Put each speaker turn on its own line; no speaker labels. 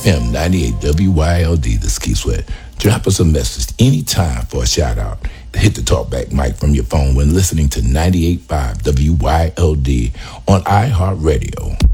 FM 98 WYLD, this Key Sweat. Drop us a message anytime for a shout out. Hit the talkback mic from your phone when listening to 98.5 WYLD on iHeartRadio.